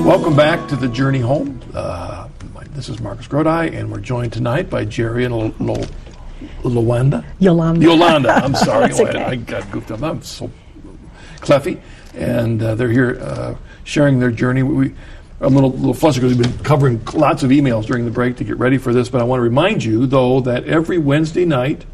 Welcome back to the Journey Home. This is Marcus Grodi, and we're joined tonight by Jerry and Yolanda. Yolanda, I'm sorry. Okay. I got goofed up. I'm so cleffy. And they're here sharing their journey. I'm a little flustered because we've been covering lots of emails during the break to get ready for this, but I want to remind you, though, that every Wednesday night,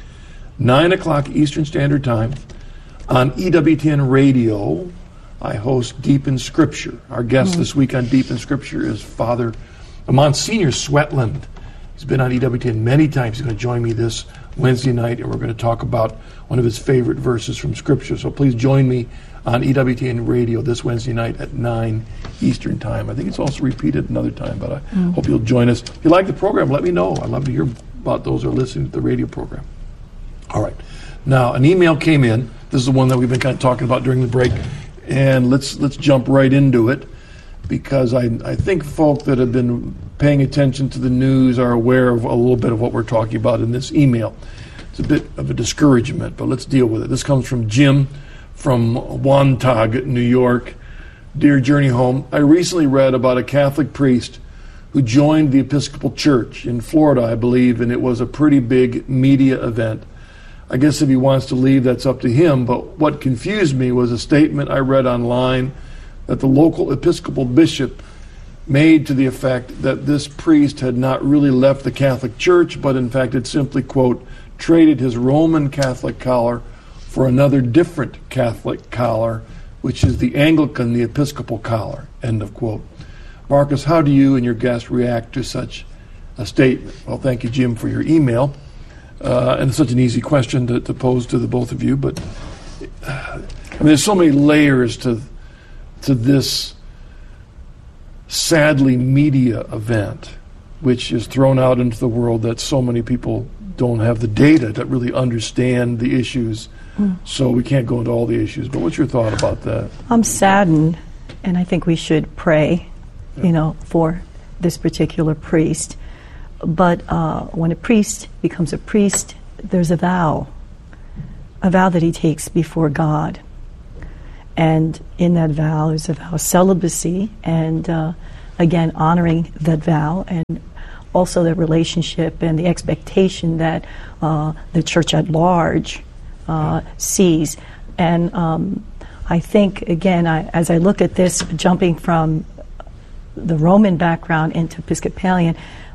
9 o'clock Eastern Standard Time, on EWTN Radio, I host Deep in Scripture. Our guest this week on Deep in Scripture is Father Monsignor Sweatland. He's been on EWTN many times. He's going to join me this Wednesday night, and we're going to talk about one of his favorite verses from Scripture. So please join me on EWTN Radio this Wednesday night at 9 Eastern Time. I think it's also repeated another time, but I hope you'll join us. If you like the program, let me know. I'd love to hear about those who are listening to the radio program. All right. Now, an email came in. This is the one that we've been kind of talking about during the break, and let's jump right into it, because I think folk that have been paying attention to the news are aware of a little bit of what we're talking about in this email. It's a bit of a discouragement, but let's deal with it. This comes from Jim from Wantagh, New York. Dear Journey Home, I recently read about a Catholic priest who joined the Episcopal Church in Florida, I believe, and it was a pretty big media event. I guess if he wants to leave, that's up to him, but what confused me was a statement I read online that the local Episcopal bishop made to the effect that this priest had not really left the Catholic Church, but in fact had simply, quote, traded his Roman Catholic collar for another different Catholic collar, which is the Anglican, the Episcopal collar, end of quote. Marcus, how do you and your guest react to such a statement? Well, thank you, Jim, for your email. And it's such an easy question to pose to the both of you, but there's so many layers to this sadly media event, which is thrown out into the world that so many people don't have the data to really understand the issues. So we can't go into all the issues. But what's your thought about that? I'm saddened, and I think we should pray, for this particular priest. But when a priest becomes a priest, there's a vow that he takes before God. And in that vow is a vow of celibacy, and again, honoring that vow, and also the relationship and the expectation that the church at large sees. And I think, again, as I look at this, jumping from the Roman background into Episcopalian,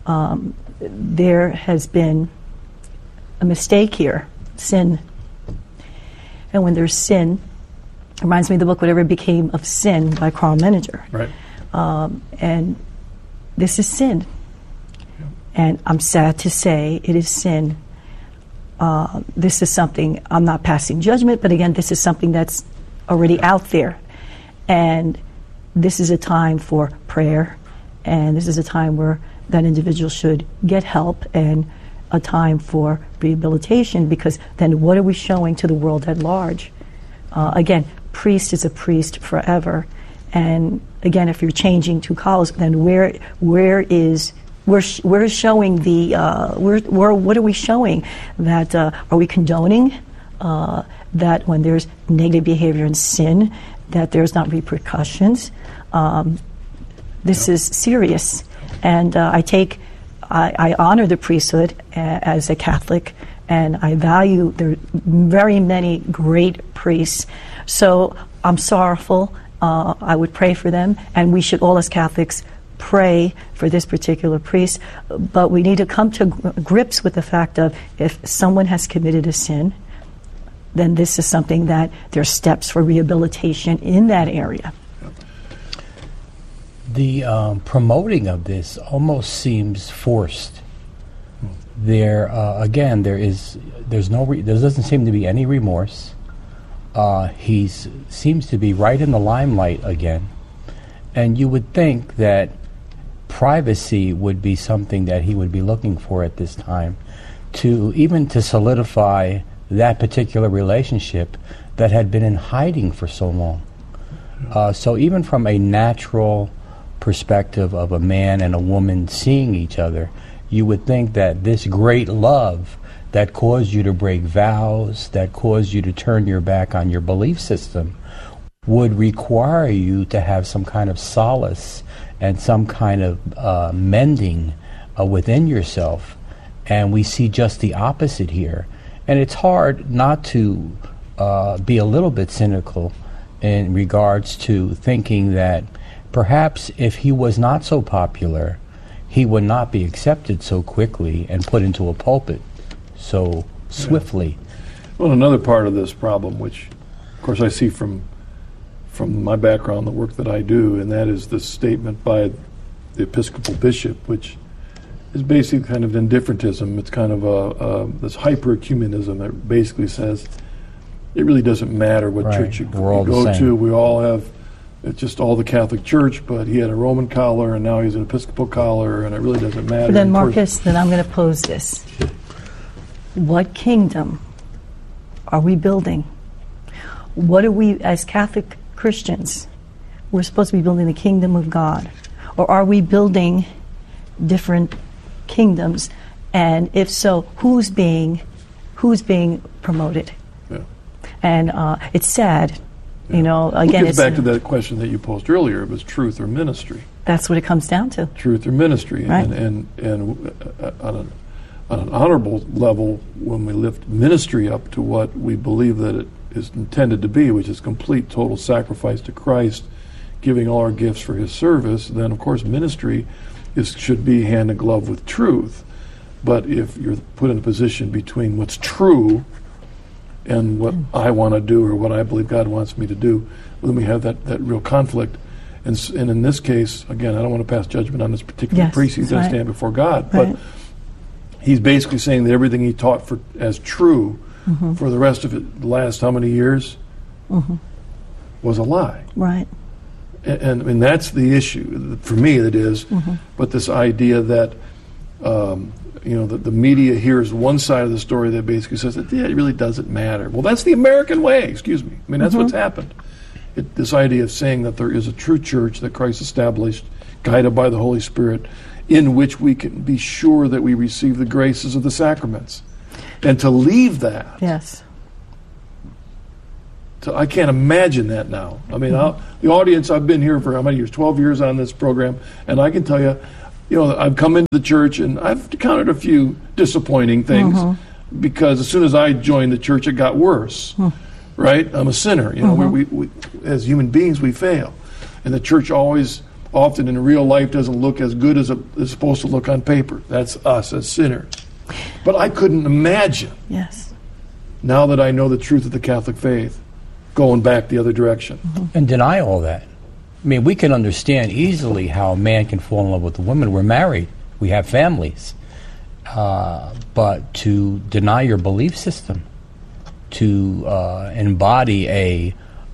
there has been a mistake here, sin. And when there's sin, it reminds me of the book Whatever Became of Sin by Carl Menninger. Right. And this is sin. Yeah. And I'm sad to say it is sin. This is something, I'm not passing judgment, but again, this is something that's already out there. And this is a time for prayer, and this is a time where that individual should get help, and a time for rehabilitation, because then what are we showing to the world at large? Again, priest is a priest forever. And again, if you're changing two collars, then where is showing the what are we showing? That are we condoning that when there's negative behavior and sin, that there's not repercussions? This is serious, and I honor the priesthood as a Catholic, and I value there are very many great priests. So I'm sorrowful. I would pray for them, and we should all as Catholics pray for this particular priest. But we need to come to grips with the fact of, if someone has committed a sin, then this is something that there's steps for rehabilitation in that area. The promoting of this almost seems forced. There doesn't seem to be any remorse. He seems to be right in the limelight again, and you would think that privacy would be something that he would be looking for at this time, to solidify that particular relationship that had been in hiding for so long. So even from a natural perspective of a man and a woman seeing each other, you would think that this great love that caused you to break vows, that caused you to turn your back on your belief system, would require you to have some kind of solace and some kind of mending within yourself. And we see just the opposite here. And it's hard not to be a little bit cynical in regards to thinking that perhaps if he was not so popular, he would not be accepted so quickly and put into a pulpit so swiftly. Well, another part of this problem, which, of course, I see from my background, the work that I do, and that is this statement by the Episcopal bishop, which is basically kind of indifferentism. It's kind of this hyper-ecumenism that basically says it really doesn't matter what church you go to. We all have, it's just all the Catholic Church, but he had a Roman collar and now he's an Episcopal collar, and it really doesn't matter. But then, Marcus, then I'm going to pose this. What kingdom are we building? What are we, as Catholic Christians, we're supposed to be building the kingdom of God? Or are we building different kingdoms? And if so, who's being promoted? Yeah. And it's sad, you know. Again, it gets back to that question that you posed earlier: it was truth or ministry. That's what it comes down to. Truth or ministry, right. and on an honorable level, when we lift ministry up to what we believe that it is intended to be, which is complete, total sacrifice to Christ, giving all our gifts for His service, then of course ministry should be hand in glove with truth. But if you're put in a position between what's true and what I want to do or what I believe God wants me to do, then we have that real conflict. And in this case, again, I don't want to pass judgment on this particular priest. He's going to stand before God. Right. But he's basically saying that everything he taught as true for the rest of it, the last how many years, was a lie. Right. And that's the issue for me. It is, but this idea that the media hears one side of the story that basically says that it really doesn't matter. Well, that's the American way. Excuse me. I mean, that's what's happened. This idea of saying that there is a true church that Christ established, guided by the Holy Spirit, in which we can be sure that we receive the graces of the sacraments, and to leave that. Yes. I can't imagine that now. I mean, the audience, I've been here for how many years? 12 years on this program, and I can tell you, I've come into the church and I've encountered a few disappointing things because as soon as I joined the church, it got worse. Right? I'm a sinner. We as human beings, we fail, and the church often in real life doesn't look as good as it's supposed to look on paper. That's us as sinners. But I couldn't imagine. Yes. Now that I know the truth of the Catholic faith, going back the other direction. And deny all that. I mean, we can understand easily how a man can fall in love with a woman. We're married. We have families. But to deny your belief system, to embody a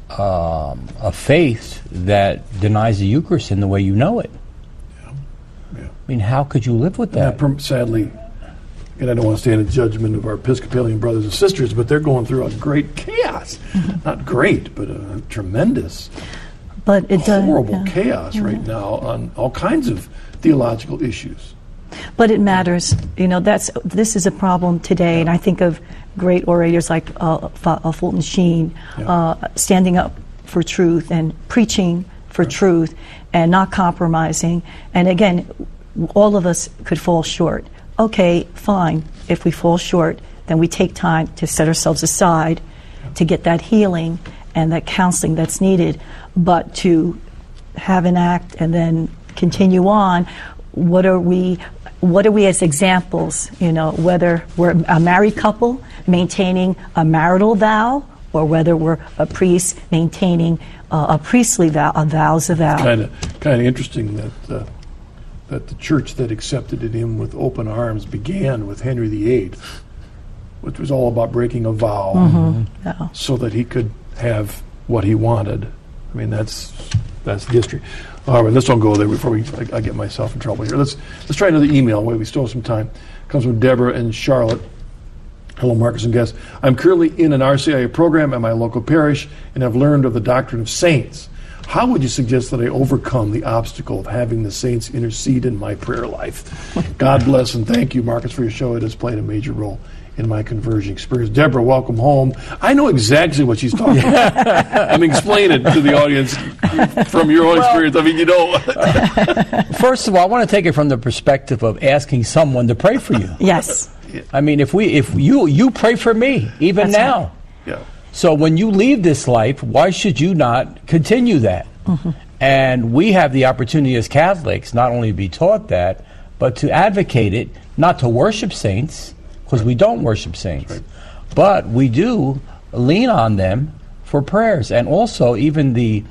faith that denies the Eucharist in the way you know it. Yeah. I mean, how could you live with that? Sadly, and I don't want to stand in judgment of our Episcopalian brothers and sisters, but they're going through a great chaos. Not great, but a tremendous, horrible chaos right now on all kinds of theological issues. But it matters. This is a problem today, and I think of great orators like Fulton Sheen standing up for truth and preaching for truth and not compromising. And again, all of us could fall short. Okay, fine. If we fall short, then we take time to set ourselves aside to get that healing and that counseling that's needed. But to have an act and then continue on, what are we as examples? Whether we're a married couple maintaining a marital vow, or whether we're a priest maintaining a priestly vow, a vows of vow. Kind of interesting that the church that accepted him with open arms began with Henry VIII, which was all about breaking a vow so that he could have what he wanted. I mean, that's the history. All right, let's don't go there before I get myself in trouble here. Let's try another email while we still have some time. It comes from Deborah and Charlotte. Hello, Marcus and guests. I'm currently in an RCIA program at my local parish and have learned of the doctrine of saints. How would you suggest that I overcome the obstacle of having the saints intercede in my prayer life? God bless and thank you, Marcus, for your show. It has played a major role in my conversion experience. Deborah, welcome home. I know exactly what she's talking about. I mean, explain it to the audience from your own experience. I mean, you know. First of all, I want to take it from the perspective of asking someone to pray for you. Yes. I mean, if you pray for me, even That's now. right. Yeah. So when you leave this life, why should you not continue that? Mm-hmm. And we have the opportunity as Catholics not only to be taught that, but to advocate it, not to worship saints, because we don't worship saints, Right. but we do lean on them for prayers, and also even the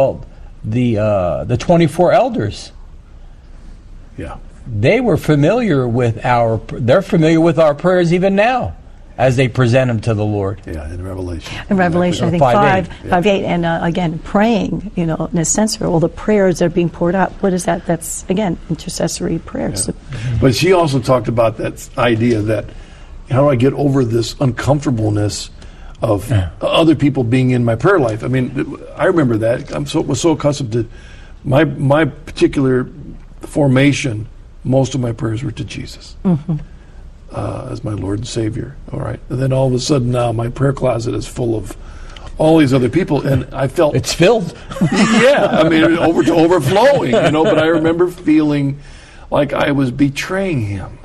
24 elders. Yeah. They were familiar with they're familiar with our prayers even now, as they present them to the Lord. Yeah, in Revelation. In Revelation, I think 5:8. 5:8, and again, praying, in a sense, for all the prayers that are being poured out. What is that? That's, again, intercessory prayers. Yeah. But she also talked about that idea that how do I get over this uncomfortableness of other people being in my prayer life? I mean, I remember that. Was so accustomed to my particular formation. Most of my prayers were to Jesus as my Lord and Savior. All right, and then all of a sudden now my prayer closet is full of all these other people, and I felt It's filled. yeah, I mean, over to overflowing, But I remember feeling like I was betraying him.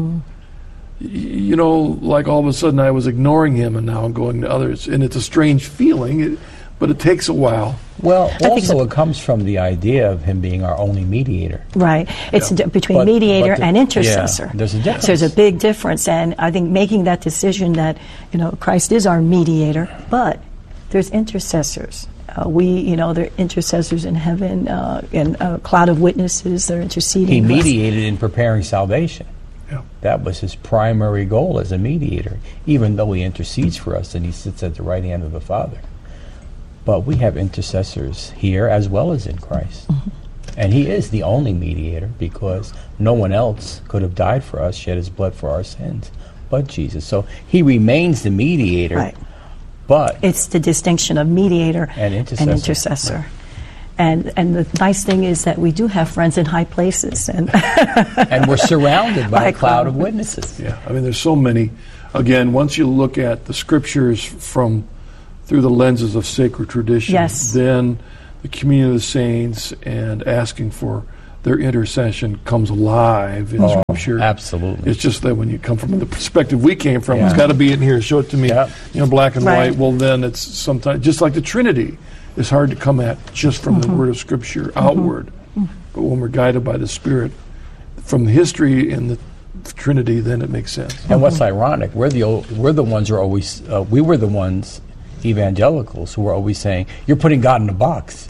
Like all of a sudden I was ignoring him, and now I'm going to others, and it's a strange feeling, but it takes a while. Well, think also so. it comes from the idea of him being our only mediator. Right. It's between But- mediator but the- and intercessor. yeah, there's a difference. So there's a big difference, and I think making that decision that Christ is our mediator, but there's intercessors. There are intercessors in heaven, and a cloud of witnesses. They're interceding. He for us. mediated in preparing salvation. Yeah. That was his primary goal as a mediator, even though he intercedes for us and he sits at the right hand of the Father. But we have intercessors here as well as in Christ. And he is the only mediator, because no one else could have died for us, shed his blood for our sins, but Jesus. So he remains the mediator, Right. but It's the distinction of mediator And intercessor. intercessor. And the nice thing is that we do have friends in high places, and and we're surrounded by By a a cloud cloud. of witnesses. Yeah, I mean, there's so many. Again, once you look at the scriptures through the lenses of sacred tradition, Yes. then the communion of the saints and asking for their intercession comes alive in Scripture. Absolutely. It's just that when you come from the perspective we came from, Yeah. it's got to be in here. Show it to me, Yep. black and Right. white. Well, then it's sometimes just like the Trinity. It's hard to come at just from the Word of Scripture outward, but when we're guided by the Spirit from the history in the Trinity, then it makes sense. And what's ironic, we were the ones, evangelicals, who were always saying, "You're putting God in a box."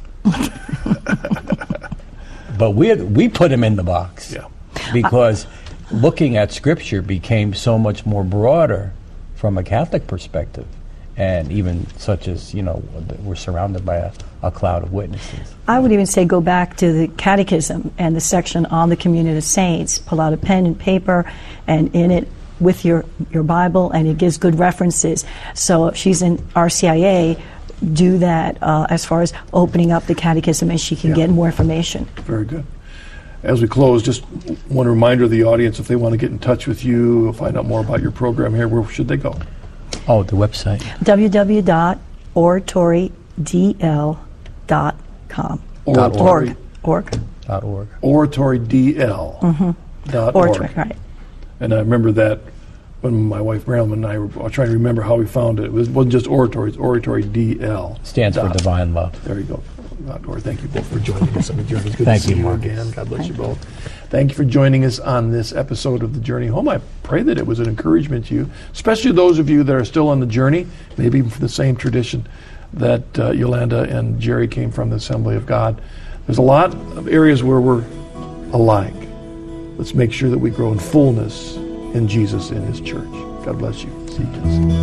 But we put him in the box, Yeah. because looking at Scripture became so much more broader from a Catholic perspective, and even such as we're surrounded by a cloud of witnesses. I would even say go back to the Catechism and the section on the Communion of Saints. Pull out a pen and paper, and in it with your Bible, and it gives good references. So if she's in RCIA, do that as far as opening up the Catechism, and she can Yeah. get more information. Very good. As we close, just one reminder to the audience, if they want to get in touch with you, find out more about your program here, where should they go? Oh, the website. www.oratorydl.com. Oratory. Org. .org. OratoryDL.org. Oratory, right. And I remember that when my wife Marilyn and I were trying to remember how we found it. It wasn't just oratory, it's Oratory DL. Stands for Divine Love. There you go. .org. Thank you both for joining us on the journey. It's good Thank to see you, you Mark. again. God bless you both. Thank you for joining us on this episode of The Journey Home. I pray that it was an encouragement to you, especially those of you that are still on the journey, maybe even from the same tradition that Yolanda and Jerry came from, the Assembly of God. There's a lot of areas where we're alike. Let's make sure that we grow in fullness in Jesus, in His church. God bless you. See you, kids.